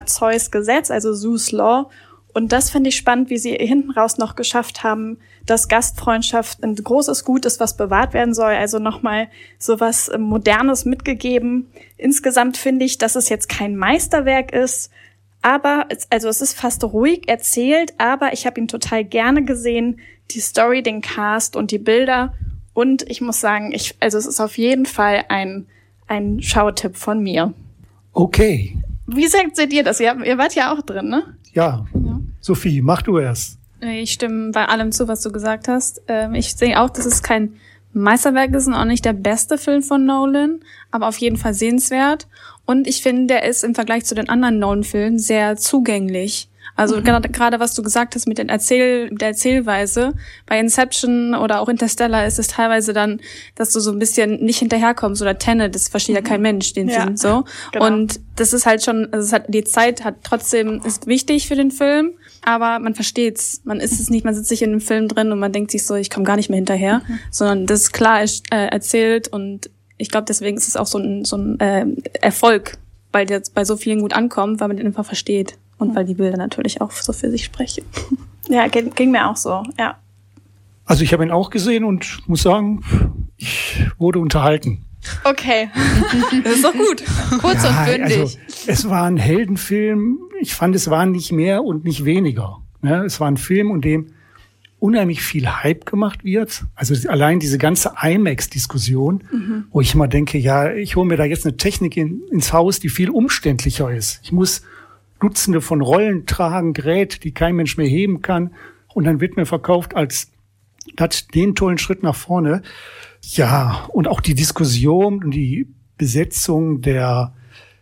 Zeus Gesetz, also Zeus Law. Und das finde ich spannend, wie sie hinten raus noch geschafft haben, dass Gastfreundschaft ein großes Gut ist, was bewahrt werden soll. Also nochmal so was Modernes mitgegeben. Insgesamt finde ich, dass es jetzt kein Meisterwerk ist, aber es ist fast ruhig erzählt, aber ich habe ihn total gerne gesehen. Die Story, den Cast und die Bilder. Und ich muss sagen, es ist auf jeden Fall ein Schautipp von mir. Okay. Wie seht ihr das? Ihr wart ja auch drin, ne? Ja. Sophie, mach du erst. Ich stimme bei allem zu, was du gesagt hast. Ich sehe auch, dass es kein Meisterwerk ist und auch nicht der beste Film von Nolan, aber auf jeden Fall sehenswert. Und ich finde, der ist im Vergleich zu den anderen Nolan-Filmen sehr zugänglich. Also gerade was du gesagt hast mit der Erzählweise, bei Inception oder auch Interstellar ist es teilweise dann, dass du so ein bisschen nicht hinterherkommst, oder Tenet, das versteht ja kein Mensch, den Film so. Genau. Und das ist halt schon, die Zeit ist wichtig für den Film, aber man versteht's. Man ist es nicht, man sitzt sich in dem Film drin und man denkt sich so, ich komme gar nicht mehr hinterher, sondern das ist klar erzählt, und ich glaube, deswegen ist es auch so ein Erfolg, weil der bei so vielen gut ankommt, weil man den einfach versteht. Und weil die Bilder natürlich auch so für sich sprechen. Ja, ging mir auch so, ja. Also ich habe ihn auch gesehen und muss sagen, ich wurde unterhalten. Okay. Das ist doch gut. Kurz und bündig. Also, es war ein Heldenfilm. Ich fand, es war nicht mehr und nicht weniger. Ja, es war ein Film, in dem unheimlich viel Hype gemacht wird. Also allein diese ganze IMAX-Diskussion, wo ich immer denke, ja, ich hole mir da jetzt eine Technik ins Haus, die viel umständlicher ist. Ich muss Dutzende von Rollen tragen, Geräte, die kein Mensch mehr heben kann. Und dann wird mir verkauft als das den tollen Schritt nach vorne. Ja, und auch die Diskussion und die Besetzung der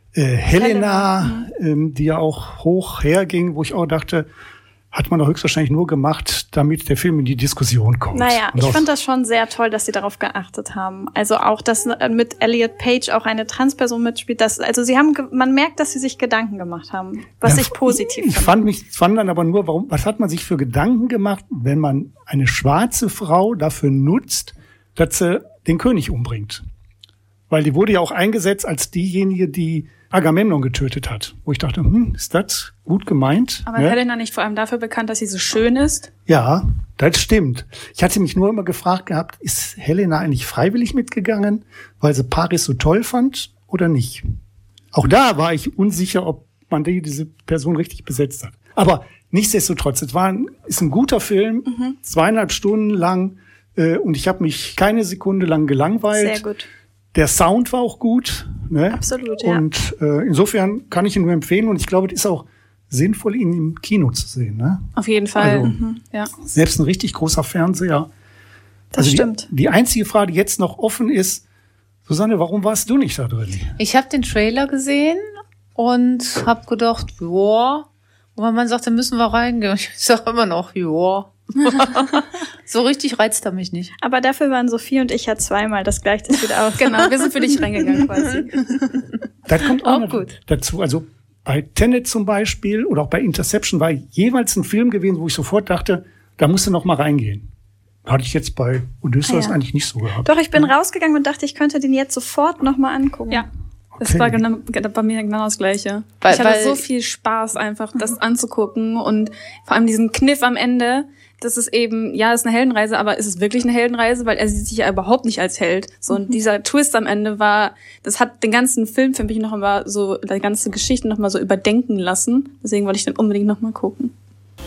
Helena, die ja auch hoch herging, wo ich auch dachte, hat man doch höchstwahrscheinlich nur gemacht, damit der Film in die Diskussion kommt. Naja, ich fand das schon sehr toll, dass sie darauf geachtet haben. Also auch, dass mit Elliot Page auch eine Transperson mitspielt. Man merkt, dass sie sich Gedanken gemacht haben, was ich positiv finde. Ich fand dann aber nur, was hat man sich für Gedanken gemacht, wenn man eine schwarze Frau dafür nutzt, dass sie den König umbringt? Weil die wurde ja auch eingesetzt als diejenige, die Agamemnon getötet hat. Wo ich dachte, ist das gut gemeint? Aber Helena nicht vor allem dafür bekannt, dass sie so schön ist? Ja, das stimmt. Ich hatte mich nur immer gefragt gehabt, ist Helena eigentlich freiwillig mitgegangen, weil sie Paris so toll fand oder nicht? Auch da war ich unsicher, ob man diese Person richtig besetzt hat. Aber nichtsdestotrotz, ist ein guter Film, 2,5 Stunden lang, und ich habe mich keine Sekunde lang gelangweilt. Sehr gut. Der Sound war auch gut. Ne? Absolut, ja. Und insofern kann ich ihn nur empfehlen. Und ich glaube, es ist auch sinnvoll, ihn im Kino zu sehen. Ne? Auf jeden Fall. Also, ja. Selbst ein richtig großer Fernseher. Das stimmt. Die einzige Frage, die jetzt noch offen ist, Susanne, warum warst du nicht da drin? Ich habe den Trailer gesehen und habe gedacht, ja. Und mein Mann sagt, dann müssen wir reingehen. Ich sage immer noch, ja. So richtig reizt er mich nicht. Aber dafür waren Sophie und ich ja zweimal, das gleicht sich wieder aus. Genau, wir sind für dich reingegangen quasi. Das kommt auch gut dazu. Also bei Tenet zum Beispiel oder auch bei Interception war jeweils ein Film gewesen, wo ich sofort dachte, da musst du noch mal reingehen. Hatte ich jetzt bei Odysseus eigentlich nicht so gehabt. Doch, ich bin rausgegangen und dachte, ich könnte den jetzt sofort noch mal angucken. Ja. Das war bei mir genau das Gleiche. Ich hatte so viel Spaß, einfach das anzugucken, und vor allem diesen Kniff am Ende. Das ist eben, ja, ist eine Heldenreise, aber ist es wirklich eine Heldenreise? Weil er sieht sich ja überhaupt nicht als Held. So, und dieser Twist am Ende das hat den ganzen Film für mich noch mal so, die ganze Geschichte noch mal so überdenken lassen. Deswegen wollte ich den unbedingt noch mal gucken.